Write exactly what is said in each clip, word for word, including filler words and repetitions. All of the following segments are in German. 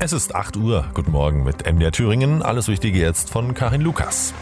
Es ist acht Uhr. Guten Morgen mit M D R Thüringen. Alles Wichtige jetzt von Karin Lukas.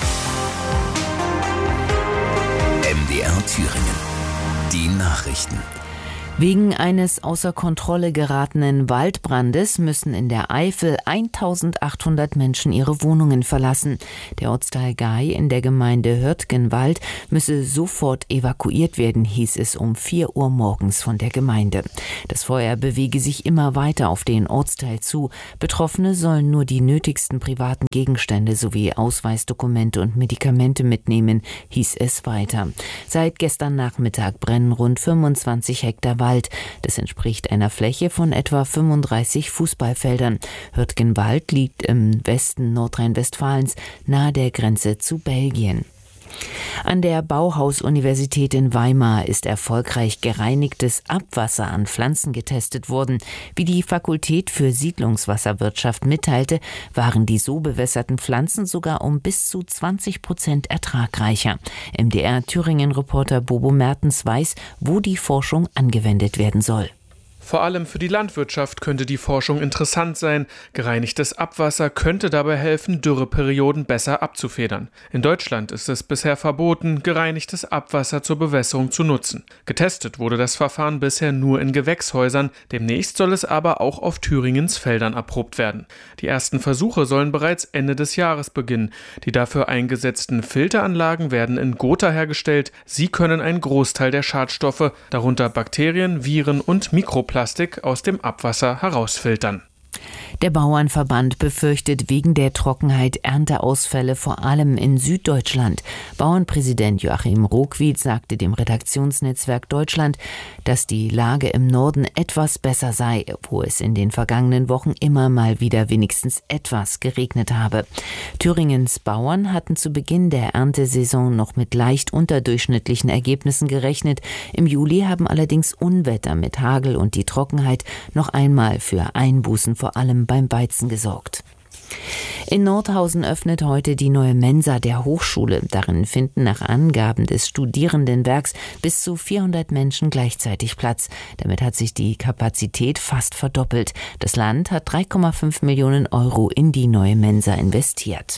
M D R Thüringen. Die Nachrichten. Wegen eines außer Kontrolle geratenen Waldbrandes müssen in der Eifel eintausendachthundert Menschen ihre Wohnungen verlassen. Der Ortsteil Gaai in der Gemeinde Hürtgenwald müsse sofort evakuiert werden, hieß es um vier Uhr morgens von der Gemeinde. Das Feuer bewege sich immer weiter auf den Ortsteil zu. Betroffene sollen nur die nötigsten privaten Gegenstände sowie Ausweisdokumente und Medikamente mitnehmen, hieß es weiter. Seit gestern Nachmittag brennen rund fünfundzwanzig Hektar Wald. Das entspricht einer Fläche von etwa fünfunddreißig Fußballfeldern. Hürtgenwald liegt im Westen Nordrhein-Westfalens, nahe der Grenze zu Belgien. An der Bauhaus-Universität in Weimar ist erfolgreich gereinigtes Abwasser an Pflanzen getestet worden. Wie die Fakultät für Siedlungswasserwirtschaft mitteilte, waren die so bewässerten Pflanzen sogar um bis zu zwanzig Prozent ertragreicher. M D R Thüringen-Reporter Bobo Mertens weiß, wo die Forschung angewendet werden soll. Vor allem für die Landwirtschaft könnte die Forschung interessant sein. Gereinigtes Abwasser könnte dabei helfen, Dürreperioden besser abzufedern. In Deutschland ist es bisher verboten, gereinigtes Abwasser zur Bewässerung zu nutzen. Getestet wurde das Verfahren bisher nur in Gewächshäusern. Demnächst soll es aber auch auf Thüringens Feldern erprobt werden. Die ersten Versuche sollen bereits Ende des Jahres beginnen. Die dafür eingesetzten Filteranlagen werden in Gotha hergestellt. Sie können einen Großteil der Schadstoffe, darunter Bakterien, Viren und Mikroplastik, Plastik aus dem Abwasser herausfiltern. Der Bauernverband befürchtet wegen der Trockenheit Ernteausfälle vor allem in Süddeutschland. Bauernpräsident Joachim Rockwied sagte dem Redaktionsnetzwerk Deutschland, dass die Lage im Norden etwas besser sei, wo es in den vergangenen Wochen immer mal wieder wenigstens etwas geregnet habe. Thüringens Bauern hatten zu Beginn der Erntesaison noch mit leicht unterdurchschnittlichen Ergebnissen gerechnet. Im Juli haben allerdings Unwetter mit Hagel und die Trockenheit noch einmal für Einbußen vor allem beim Weizen gesorgt. In Nordhausen öffnet heute die neue Mensa der Hochschule. Darin finden nach Angaben des Studierendenwerks bis zu vierhundert Menschen gleichzeitig Platz. Damit hat sich die Kapazität fast verdoppelt. Das Land hat drei Komma fünf Millionen Euro in die neue Mensa investiert.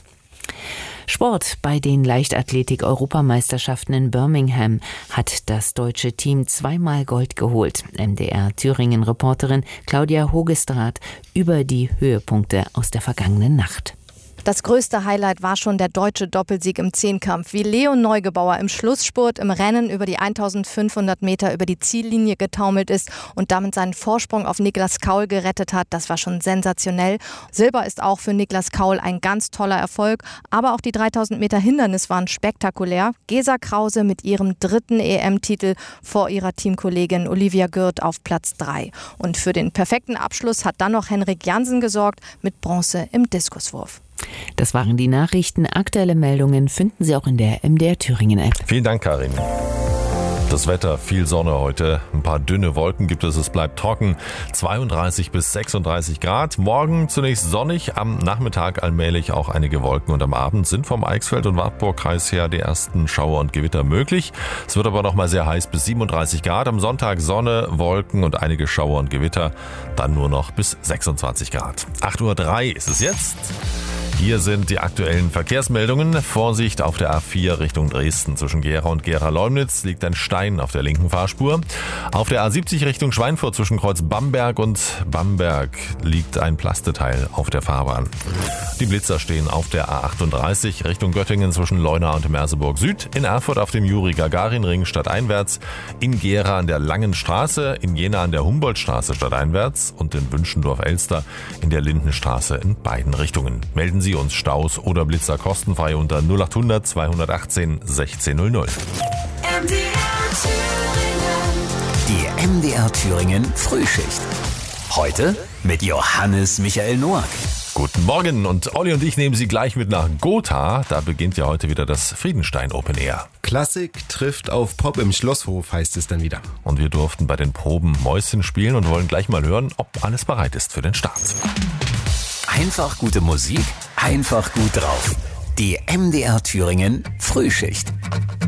Sport. Bei den Leichtathletik-Europameisterschaften in Birmingham hat das deutsche Team zweimal Gold geholt. M D R Thüringen-Reporterin Claudia Hogestraat über die Höhepunkte aus der vergangenen Nacht. Das größte Highlight war schon der deutsche Doppelsieg im Zehnkampf, wie Leon Neugebauer im Schlussspurt im Rennen über die eintausendfünfhundert Meter über die Ziellinie getaumelt ist und damit seinen Vorsprung auf Niklas Kaul gerettet hat. Das war schon sensationell. Silber ist auch für Niklas Kaul ein ganz toller Erfolg, aber auch die dreitausend Meter Hindernis waren spektakulär. Gesa Krause mit ihrem dritten E M-Titel vor ihrer Teamkollegin Olivia Gürt auf Platz drei. Und für den perfekten Abschluss hat dann noch Henrik Jansen gesorgt mit Bronze im Diskuswurf. Das waren die Nachrichten. Aktuelle Meldungen finden Sie auch in der M D R Thüringen-App. Vielen Dank, Karin. Das Wetter, viel Sonne heute, ein paar dünne Wolken gibt es, es bleibt trocken, zweiunddreißig bis sechsunddreißig Grad. Morgen zunächst sonnig, am Nachmittag allmählich auch einige Wolken und am Abend sind vom Eichsfeld- und Wartburgkreis her die ersten Schauer und Gewitter möglich. Es wird aber noch mal sehr heiß bis siebenunddreißig Grad. Am Sonntag Sonne, Wolken und einige Schauer und Gewitter, dann nur noch bis sechsundzwanzig Grad. acht Uhr drei ist es jetzt. Hier sind die aktuellen Verkehrsmeldungen. Vorsicht auf der A vier Richtung Dresden. Zwischen Gera und Gera-Leumnitz liegt ein Stein auf der linken Fahrspur. Auf der A siebzig Richtung Schweinfurt zwischen Kreuz Bamberg und Bamberg liegt ein Plasteteil auf der Fahrbahn. Die Blitzer stehen auf der A achtunddreißig Richtung Göttingen zwischen Leuna und Merseburg Süd. In Erfurt auf dem Juri-Gagarin-Ring stadteinwärts. In Gera an der Langen Straße. In Jena an der Humboldtstraße stadteinwärts. Und in Wünschendorf-Elster in der Lindenstraße in beiden Richtungen. Melden Sie uns Staus oder Blitzer kostenfrei unter null achthundert zweihundertachtzehn sechzehn null null. Die M D R Thüringen Frühschicht. Heute mit Johannes Michael Noack. Guten Morgen und Olli und ich nehmen Sie gleich mit nach Gotha. Da beginnt ja heute wieder das Friedenstein Open Air. Klassik trifft auf Pop im Schlosshof, heißt es dann wieder. Und wir durften bei den Proben Mäuschen spielen und wollen gleich mal hören, ob alles bereit ist für den Start. Einfach gute Musik, einfach gut drauf. Die M D R Thüringen Frühschicht.